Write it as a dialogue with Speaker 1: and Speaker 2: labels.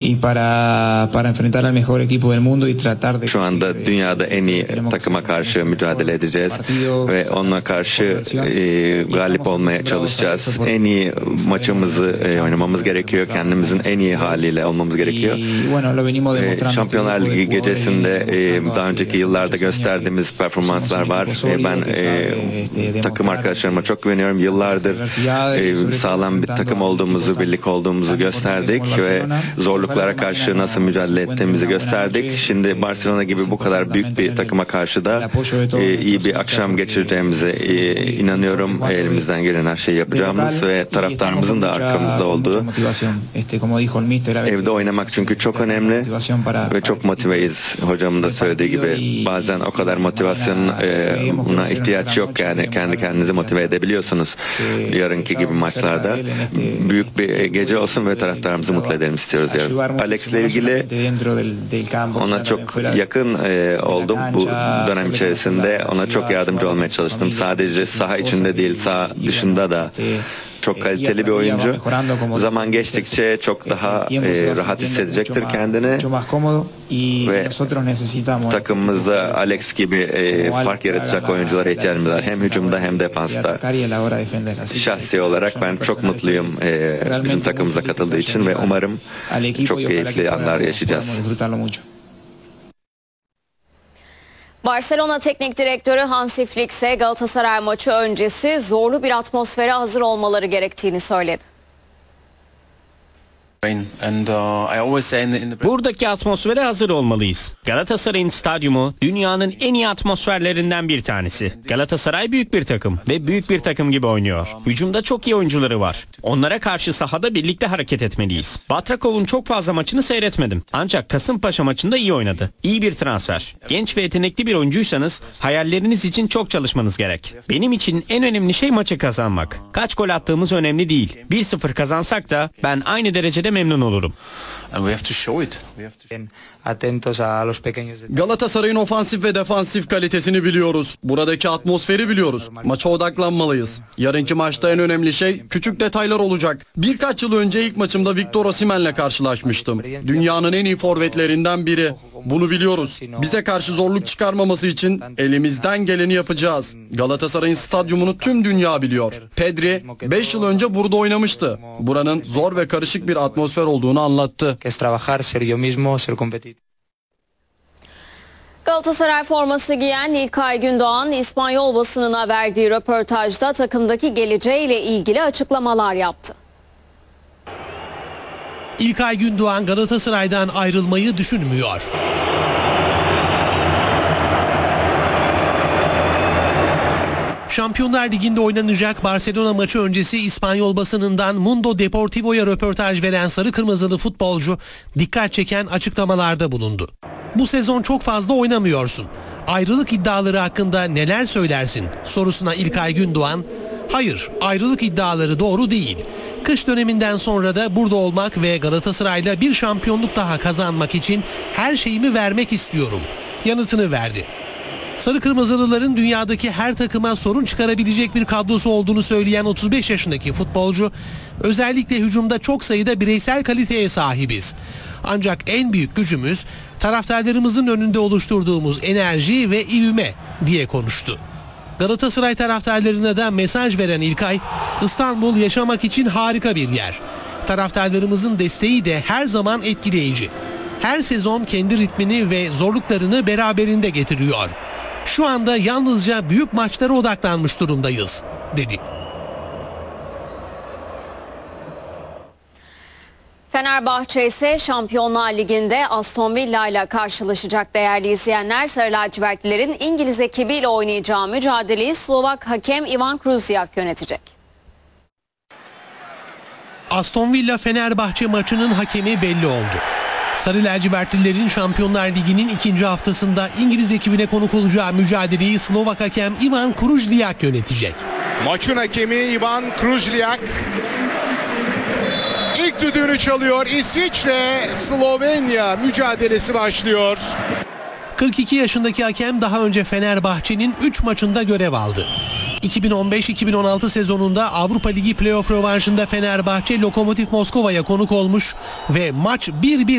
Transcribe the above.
Speaker 1: Şu anda dünyada en iyi takıma karşı mücadele edeceğiz ve onunla karşı galip olmaya çalışacağız. En iyi maçımızı oynamamız gerekiyor. Kendimizin en iyi haliyle olmamız gerekiyor. Şampiyonlar Ligi gecesinde daha önceki yıllarda gösterdiğimiz performanslar var. Ben takım arkadaşlarıma çok güveniyorum. Yıllardır sağlam bir takım olduğumuzu, birlik olduğumuzu gösterdik ve zorluklara karşı nasıl mücadele ettiğimizi gösterdik. Şimdi Barcelona gibi bu kadar büyük bir takıma karşı da iyi bir akşam geçireceğimize inanıyorum. Elimizden gelen her şeyi yapacağımız ve taraftarımızın da arkamızda olduğu. Evde oynamak çünkü çok önemli ve çok motiveyiz. Hocamın da söylediği gibi bazen o kadar motivasyona ihtiyaç yok, yani kendi kendinizi motive edebiliyorsunuz yarınki gibi maçlarda. Büyük bir gece olsun ve taraftarımızı mutlu edelim istiyoruz yarın. Alex'le ilgili ona çok yakın oldum bu dönem içerisinde. Ona çok yardımcı olmaya çalıştım. Sadece saha içinde değil, saha dışında da çok kaliteli bir oyuncu. Zaman geçtikçe çok daha rahat hissedecektir kendini ve takımımızda Alex gibi fark yaratacak oyunculara ihtiyacımız var. Hem hücumda hem defansta. Şahsi olarak ben çok mutluyum bizim takımımıza katıldığı için ve umarım çok keyifli anlar yaşayacağız.
Speaker 2: Barcelona Teknik Direktörü Hansi Flick ise Galatasaray maçı öncesi zorlu bir atmosfere hazır olmaları gerektiğini söyledi.
Speaker 3: Buradaki atmosfere hazır olmalıyız. Galatasaray'ın stadyumu dünyanın en iyi atmosferlerinden bir tanesi. Galatasaray büyük bir takım ve büyük bir takım gibi oynuyor. Hücumda çok iyi oyuncuları var. Onlara karşı sahada birlikte hareket etmeliyiz. Batrakov'un çok fazla maçını seyretmedim. Ancak Kasımpaşa maçında iyi oynadı. İyi bir transfer. Genç ve yetenekli bir oyuncuysanız hayalleriniz için çok çalışmanız gerek. Benim için en önemli şey maçı kazanmak. Kaç gol attığımız önemli değil. 1-0 kazansak da ben aynı derecede memnun olurum.
Speaker 4: Galatasaray'ın ofansif ve defansif kalitesini biliyoruz. Buradaki atmosferi biliyoruz. Maça odaklanmalıyız. Yarınki maçta en önemli şey küçük detaylar olacak. Birkaç yıl önce ilk maçımda Victor Osimhen'le karşılaşmıştım. Dünyanın en iyi forvetlerinden biri. Bunu biliyoruz. Bize karşı zorluk çıkarmaması için elimizden geleni yapacağız. Galatasaray'ın stadyumunu tüm dünya biliyor. Pedri 5 yıl önce burada oynamıştı. Buranın zor ve karışık bir atmosfer olduğunu anlattı.
Speaker 2: Galatasaray forması giyen İlkay Gündoğan, İspanyol basınına verdiği röportajda takımdaki geleceğiyle ilgili açıklamalar yaptı.
Speaker 5: İlkay Gündoğan Galatasaray'dan ayrılmayı düşünmüyor. Şampiyonlar Ligi'nde oynanacak Barcelona maçı öncesi İspanyol basınından Mundo Deportivo'ya röportaj veren sarı kırmızılı futbolcu dikkat çeken açıklamalarda bulundu. Bu sezon çok fazla oynamıyorsun. Ayrılık iddiaları hakkında neler söylersin sorusuna İlkay Gündoğan, hayır, ayrılık iddiaları doğru değil. Kış döneminden sonra da burada olmak ve Galatasaray'la bir şampiyonluk daha kazanmak için her şeyimi vermek istiyorum yanıtını verdi. Sarı Kırmızılıların dünyadaki her takıma sorun çıkarabilecek bir kadrosu olduğunu söyleyen 35 yaşındaki futbolcu, özellikle hücumda çok sayıda bireysel kaliteye sahibiz. Ancak en büyük gücümüz taraftarlarımızın önünde oluşturduğumuz enerji ve ivme diye konuştu. Galatasaray taraftarlarına da mesaj veren İlkay, İstanbul yaşamak için harika bir yer. Taraftarlarımızın desteği de her zaman etkileyici. Her sezon kendi ritmini ve zorluklarını beraberinde getiriyor. Şu anda yalnızca büyük maçlara odaklanmış durumdayız, dedi.
Speaker 2: Fenerbahçe ise Şampiyonlar Ligi'nde Aston Villa ile karşılaşacak değerli izleyenler. Sarı lacivertlilerin İngiliz ekibiyle oynayacağı mücadeleyi Slovak hakem Ivan Kruziak yönetecek.
Speaker 5: Aston Villa Fenerbahçe maçının hakemi belli oldu. Sarı lacivertlilerin Şampiyonlar Ligi'nin ikinci haftasında İngiliz ekibine konuk olacağı mücadeleyi Slovak hakem Ivan Kruziak yönetecek.
Speaker 6: Maçın hakemi Ivan Kruziak ilk düdüğünü çalıyor. İsviçre-Slovenya mücadelesi başlıyor.
Speaker 5: 42 yaşındaki hakem daha önce Fenerbahçe'nin 3 maçında görev aldı. 2015-2016 sezonunda Avrupa Ligi playoff rövanşında Fenerbahçe Lokomotiv Moskova'ya konuk olmuş ve maç 1-1